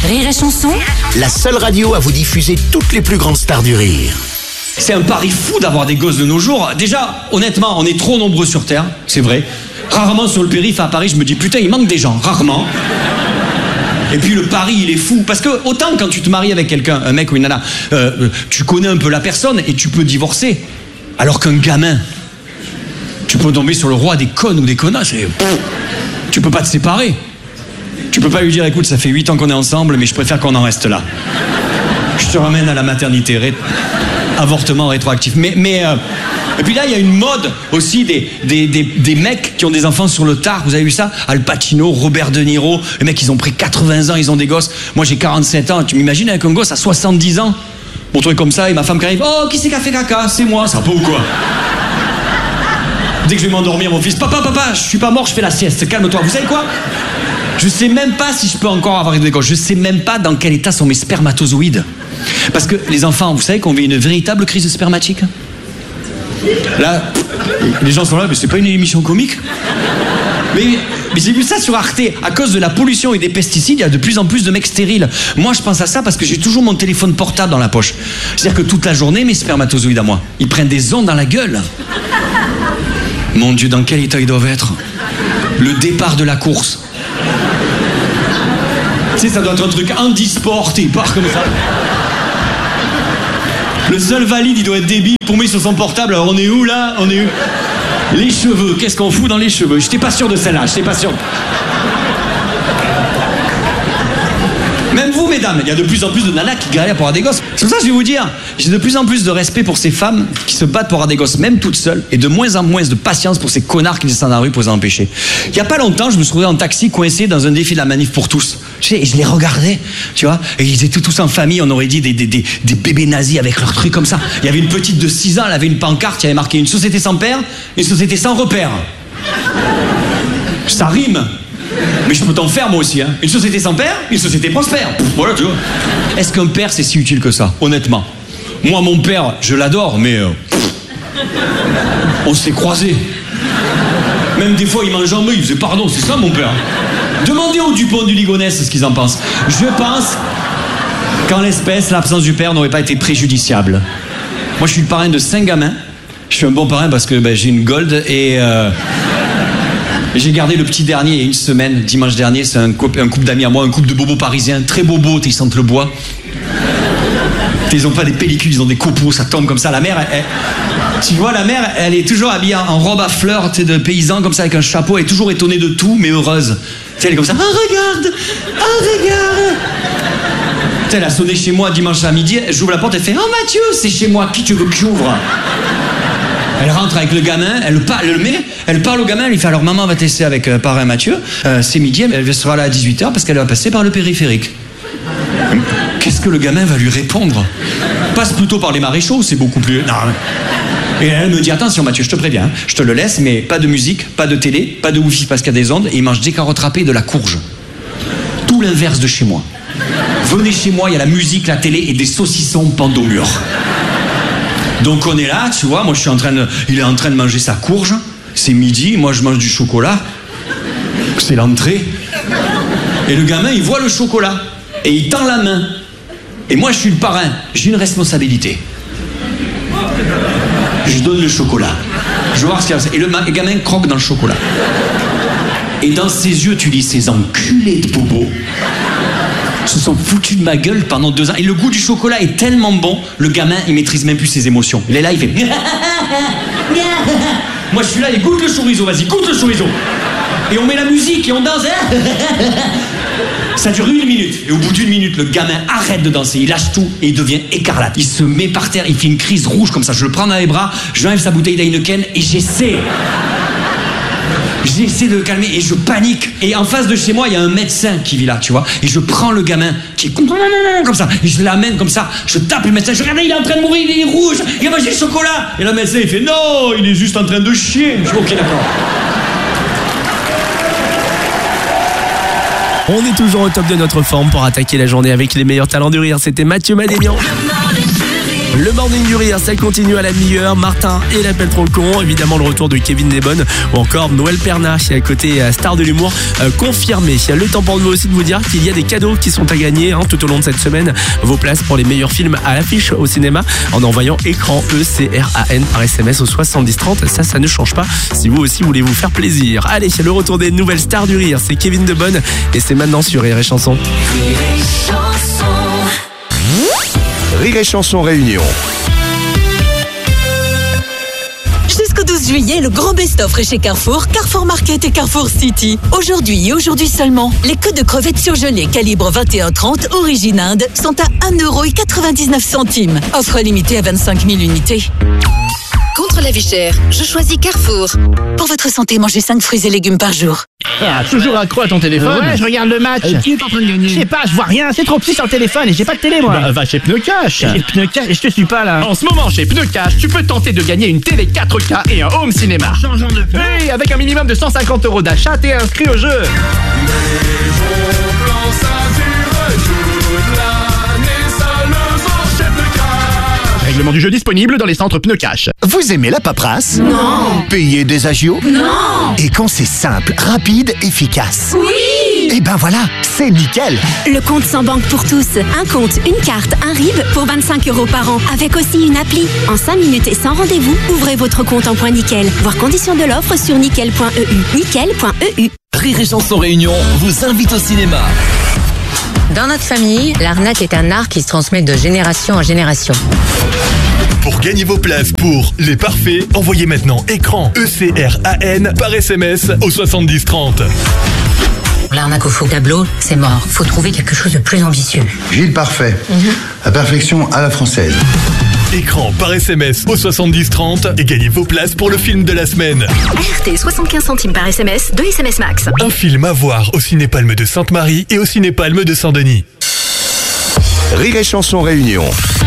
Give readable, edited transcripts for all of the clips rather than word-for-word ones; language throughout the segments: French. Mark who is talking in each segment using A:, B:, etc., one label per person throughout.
A: Rire et Chanson,
B: La seule radio à vous diffuser toutes les plus grandes stars du rire.
C: C'est un pari fou d'avoir des gosses de nos jours. Déjà, honnêtement, on est trop nombreux sur Terre, c'est vrai. Rarement sur le périph' à Paris, je me dis putain, il manque des gens, rarement. Et puis le pari, il est fou. Parce que autant quand tu te maries avec quelqu'un, un mec ou une nana, tu connais un peu la personne et tu peux divorcer. Alors qu'un gamin, tu peux tomber sur le roi des connes ou des connasses. Tu peux pas te séparer. Tu peux pas lui dire, écoute, ça fait 8 ans qu'on est ensemble, mais je préfère qu'on en reste là. Je te ramène à la maternité. Avortement rétroactif. Et puis là, il y a une mode aussi des mecs qui ont des enfants sur le tard. Vous avez vu ça? Al Pacino, Robert De Niro. Les mecs, ils ont pris 80 ans, ils ont des gosses. Moi, j'ai 47 ans. Tu m'imagines avec un gosse à 70 ans? Bon truc comme ça, et ma femme qui arrive. Oh, qui c'est qui a fait caca? C'est moi. Ça va pas ou quoi? Dès que je vais m'endormir, mon fils. Papa, je suis pas mort, je fais la sieste. Calme-toi. Vous savez quoi? Je sais même pas si je peux encore avoir des gosses. Je sais même pas dans quel état sont mes spermatozoïdes. Parce que les enfants, vous savez qu'on vit une véritable crise spermatique. Là, les gens sont là, mais c'est pas une émission comique. Mais j'ai vu ça sur Arte. À cause de la pollution et des pesticides, il y a de plus en plus de mecs stériles. Moi, je pense à ça parce que j'ai toujours mon téléphone portable dans la poche. C'est-à-dire que toute la journée, mes spermatozoïdes à moi, ils prennent des ondes dans la gueule. Mon Dieu, dans quel état ils doivent être? Le départ de la course. Tu sais, ça doit être un truc handisport, il part comme ça. Le seul valide, il doit être débile. Pour moi, sur son portable. Alors, on est où, là? On est où? Les cheveux. Qu'est-ce qu'on fout dans les cheveux? J'étais pas sûr de celle-là. J'étais pas sûr. Même vous, mesdames, il y a de plus en plus de nanas qui galèrent pour avoir des gosses. C'est pour ça que je vais vous dire, j'ai de plus en plus de respect pour ces femmes qui se battent pour avoir des gosses, même toutes seules, et de moins en moins de patience pour ces connards qui descendent dans la rue pour les empêcher. Il y a pas longtemps, je me suis retrouvé en taxi coincé dans un défi de la manif pour tous. Tu sais, et je les regardais, tu vois, et ils étaient tous en famille, on aurait dit des bébés nazis avec leurs trucs comme ça. Il y avait une petite de 6 ans, elle avait une pancarte, il y avait marqué une société sans père, une société sans repère. Ça rime. Mais je peux t'en faire moi aussi, hein. Une société sans père, une société prospère. Voilà, tu vois. Est-ce qu'un père c'est si utile que ça, honnêtement? Moi, mon père, je l'adore, mais on s'est croisés. Même des fois, il mange en il faisait pardon, c'est ça mon père. Demandez aux Dupont du Ligonnès ce qu'ils en pensent. Je pense qu'en l'espèce, l'absence du père n'aurait pas été préjudiciable. Moi, je suis le parrain de 5 gamins. Je suis un bon parrain parce que j'ai une gold et... J'ai gardé le petit dernier il y a une semaine, dimanche dernier, c'est un couple d'amis à moi, un couple de bobos parisiens, très bobos, ils sentent le bois. Ils n'ont pas des pellicules, ils ont des copeaux, ça tombe comme ça. La mère, tu vois, la mère, elle est toujours habillée en robe à fleurs, tu sais, de paysan, comme ça, avec un chapeau, elle est toujours étonnée de tout, mais heureuse. Tu sais, elle est comme ça, oh regarde, oh regarde. Tu sais, elle a sonné chez moi dimanche à midi, j'ouvre la porte, elle fait, oh Mathieu, c'est chez moi, qui tu veux que j'ouvre? Elle rentre avec le gamin, elle parle au gamin, elle lui fait alors maman va te laisser avec parrain Mathieu, c'est midi, elle sera là à 18h parce qu'elle va passer par le périphérique. Qu'est-ce que le gamin va lui répondre? Passe plutôt par les maréchaux, c'est beaucoup plus... Non. Et elle me dit attention Mathieu, je te préviens, hein, je te le laisse, mais pas de musique, pas de télé, pas de wifi parce qu'il y a des ondes, et il mange des carottes râpées et de la courge. Tout l'inverse de chez moi. Venez chez moi, il y a la musique, la télé et des saucissons pendus au mur. Donc on est là, tu vois, moi il est en train de manger sa courge, c'est midi, moi je mange du chocolat, c'est l'entrée, et le gamin il voit le chocolat, et il tend la main, et moi je suis le parrain, j'ai une responsabilité. Je donne le chocolat, je vais voir ce qu'il y a, et le gamin croque dans le chocolat. Et dans ses yeux tu lis ces enculés de bobos. Se sont foutus de ma gueule pendant 2 ans. Et le goût du chocolat est tellement bon, le gamin, il maîtrise même plus ses émotions. Il est là, il fait... Moi, je suis là, il goûte le chorizo, vas-y, goûte le chorizo. Et on met la musique et on danse. Ça dure 1 minute. Et au bout d'1 minute, le gamin arrête de danser, il lâche tout et il devient écarlate. Il se met par terre, il fait une crise rouge comme ça. Je le prends dans les bras, j'enlève sa bouteille d'Heineken et j'essaie de le calmer et je panique. Et en face de chez moi, il y a un médecin qui vit là, tu vois. Et je prends le gamin qui est comme ça. Et je l'amène comme ça. Je tape le médecin. Je regarde, il est en train de mourir, il est rouge. Il a mangé le chocolat. Et le médecin, il fait non, il est juste en train de chier. Je dis ok, d'accord.
D: On est toujours au top de notre forme pour attaquer la journée avec les meilleurs talents du rire. C'était Mathieu Madénian.
A: Le Morning du Rire, ça continue à la mi-heure. Martin et l'appel trop con. Évidemment, le retour de Kevin Desbonnes ou encore Noël Perna, qui est à côté star de l'humour confirmé. Le temps pour nous aussi de vous dire qu'il y a des cadeaux qui sont à gagner tout au long de cette semaine. Vos places pour les meilleurs films à l'affiche au cinéma en envoyant écran ECRAN par SMS au 7030. Ça ne change pas si vous aussi voulez vous faire plaisir. Allez, le retour des nouvelles stars du rire, c'est Kevin Desbonnes et c'est maintenant sur Rire et Chanson.
B: Rire et Chanson Réunion.
D: Jusqu'au 12 juillet, le grand best-of est chez Carrefour, Carrefour Market et Carrefour City. Aujourd'hui et aujourd'hui seulement, les queues de crevettes surgelées calibre 21-30 origine Inde sont à 1,99 €. Offre limitée à 25 000 unités.
E: Contre la vie chère, je choisis Carrefour.
D: Pour votre santé, mangez 5 fruits et légumes par jour.
F: Toujours accro à ton téléphone.
G: Ouais, je regarde le match.
F: Qui est en train de gagner?
G: Je sais pas, je vois rien, c'est trop petit sur le téléphone et j'ai pas de télé moi.
F: Bah, va chez Pneu Cash.
G: Chez Pneu Cash, je te suis pas là.
F: En ce moment, chez Pneu Cash, tu peux tenter de gagner une télé 4K et un home cinéma.
G: Changeant de feu.
F: Hey, avec un minimum de 150 € d'achat, t'es inscrit au jeu. Règlement du jeu disponible dans les centres Pneu Cash.
B: Vous aimez la paperasse?
E: Non.
B: Payer des agios?
E: Non.
B: Et quand c'est simple, rapide, efficace?
E: Oui.
B: Eh ben voilà, c'est nickel.
H: Le compte sans banque pour tous. Un compte, une carte, un RIB pour 25 € par an. Avec aussi une appli. En 5 minutes et sans rendez-vous, ouvrez votre compte en point nickel. Voir conditions de l'offre sur nickel.eu. Nickel.eu.
I: Rire et Chanson Réunion vous invite au cinéma.
J: Dans notre famille, l'arnaque est un art qui se transmet de génération en génération.
K: Pour gagner vos places pour Les Parfaits, envoyez maintenant écran ECRAN par SMS au 7030.
J: L'arnaque au faux tableau, c'est mort. Faut trouver quelque chose de plus ambitieux.
L: Gilles Parfait. La perfection à la française.
K: Écran par SMS au 7030 et gagnez vos places pour le film de la semaine.
H: RT 75 centimes par SMS, 2 SMS max.
K: Un film à voir au Ciné-Palme de Sainte-Marie et au Ciné-Palme de Saint-Denis.
B: Rire et Chanson Réunion.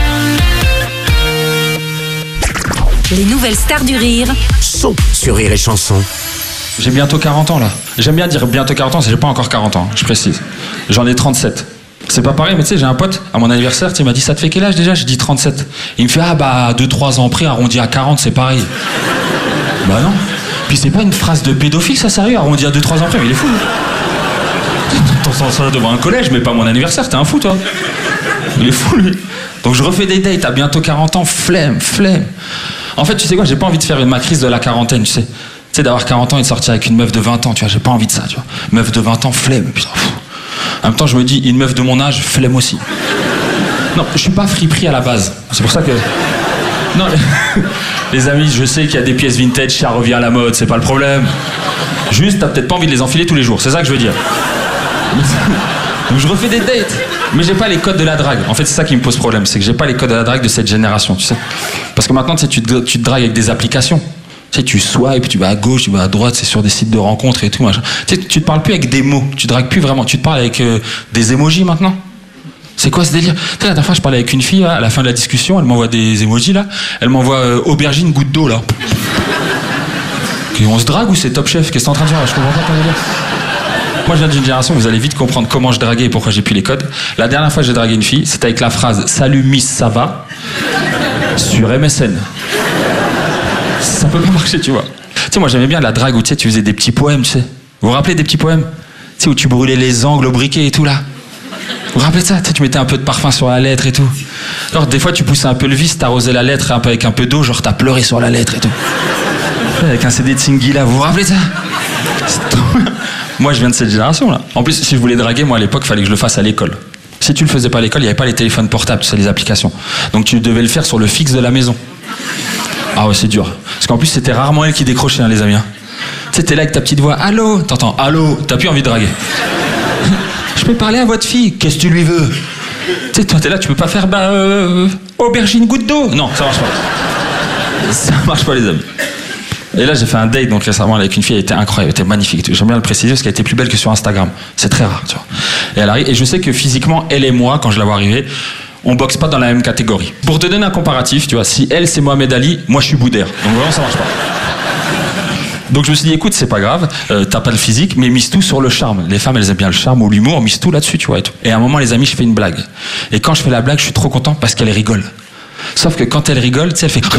D: Les nouvelles stars du rire
B: Sont sur Rire et Chanson.
C: J'ai bientôt 40 ans là. J'aime bien dire bientôt 40 ans, c'est j'ai pas encore 40 ans, je précise. J'en ai 37. C'est pas pareil, mais tu sais, j'ai un pote, à mon anniversaire, il m'a dit, ça te fait quel âge déjà? J'ai dit 37. Il me fait, 2-3 ans près, arrondi à 40, c'est pareil. Bah non. Puis c'est pas une phrase de pédophile, ça, sérieux, arrondi à 2-3 ans près, mais il est fou. T'entends ça devant un collège, mais pas mon anniversaire, t'es un fou, toi. Il est fou, lui. Donc je refais des dates à bientôt 40 ans, flemme. En fait, tu sais quoi, j'ai pas envie de faire ma crise de la quarantaine, tu sais. Tu sais, d'avoir 40 ans et de sortir avec une meuf de 20 ans, tu vois, j'ai pas envie de ça, tu vois. Meuf de 20 ans, flemme, putain. En même temps, je me dis, une meuf de mon âge, flemme aussi. Non, je suis pas friperie à la base. C'est pour ça que... Non, les amis, je sais qu'il y a des pièces vintage, ça revient à la mode, c'est pas le problème. Juste, t'as peut-être pas envie de les enfiler tous les jours, c'est ça que je veux dire. Donc je refais des dates, mais j'ai pas les codes de la drague. En fait, c'est ça qui me pose problème, c'est que j'ai pas les codes de la drague de cette génération, tu sais. Parce que maintenant, tu sais, tu te dragues avec des applications. Tu sais, tu swipes, tu vas à gauche, tu vas à droite, c'est sur des sites de rencontres et tout, machin. Tu sais, tu te parles plus avec des mots, tu dragues plus vraiment, tu te parles avec des emojis maintenant. C'est quoi ce délire? Tu sais, la dernière fois, je parlais avec une fille, là, à la fin de la discussion, elle m'envoie des emojis, là. Elle m'envoie aubergine, goutte d'eau, là. On se drague ou c'est Top Chef? Qu'est-ce que t'es en train de dire? Je comprends pas ton délire. Moi, je viens d'une génération, vous allez vite comprendre comment je draguais et pourquoi j'ai plus les codes. La dernière fois que j'ai dragué une fille, c'était avec la phrase « Salut Miss, ça va ?» sur MSN. Ça peut pas marcher, tu vois. Tu sais, moi, j'aimais bien la drague où tu sais, tu faisais des petits poèmes, tu sais. Vous vous rappelez des petits poèmes? Tu sais, où tu brûlais les angles au briquet et tout, là. Vous vous rappelez de ça? Tu sais, tu mettais un peu de parfum sur la lettre et tout. Alors, des fois, tu poussais un peu le vis, t'arrosais la lettre un peu avec un peu d'eau, genre t'as pleuré sur la lettre et tout. Avec un CD de Singila, vous vous rappelez de ça? C'est trop... Moi, je viens de cette génération-là. En plus, si je voulais draguer, moi, à l'époque, il fallait que je le fasse à l'école. Si tu le faisais pas à l'école, il n'y avait pas les téléphones portables, tu sais, les applications. Donc, tu devais le faire sur le fixe de la maison. Ah ouais, c'est dur. Parce qu'en plus, c'était rarement elle qui décrochait, hein, les amis. Tu sais, t'es là avec ta petite voix. Allô? T'entends? Allô? T'as plus envie de draguer. Je peux parler à votre fille? Qu'est-ce que tu lui veux? Tu sais, toi, t'es là, tu peux pas faire, aubergine, goutte d'eau? Non, ça marche pas. Ça marche pas, les amis. Et là, j'ai fait un date donc récemment avec une fille, elle était incroyable, elle était magnifique. J'aime bien le préciser parce qu'elle était plus belle que sur Instagram. C'est très rare, tu vois. Et elle arrive, et je sais que physiquement, elle et moi, quand je la vois arriver, on boxe pas dans la même catégorie. Pour te donner un comparatif, tu vois, si elle c'est Mohamed Ali, moi je suis Boudère. Donc vraiment, ça marche pas. Donc je me suis dit, écoute, c'est pas grave, t'as pas le physique, mais mise tout sur le charme. Les femmes, elles aiment bien le charme ou l'humour, mise tout là-dessus, tu vois. Et à un moment, les amis, je fais une blague. Et quand je fais la blague, je suis trop content parce qu'elle rigole.
M: Sauf que quand elle rigole, tu sais, elle fait...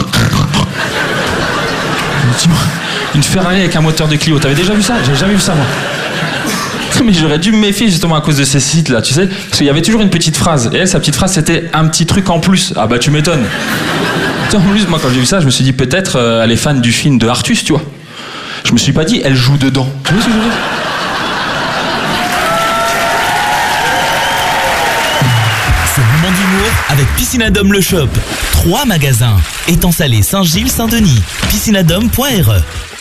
M: Une Ferrari avec un moteur de Clio. T'avais déjà vu ça? J'avais jamais vu ça, moi. Mais j'aurais dû me méfier justement à cause de ces sites-là, tu sais. Parce qu'il y avait toujours une petite phrase. Et elle, sa petite phrase, c'était un petit truc en plus. Ah bah tu m'étonnes. En plus, moi quand j'ai vu ça, je me suis dit peut-être elle est fan du film de Artus, tu vois. Je me suis pas dit, elle joue dedans. Tu vois ce que je veux dire?
I: Ce moment d'humour avec Piscinadome le Shop. 3 magasins. Étang Salé, Saint-Gilles, Saint-Denis. Piscinadome.re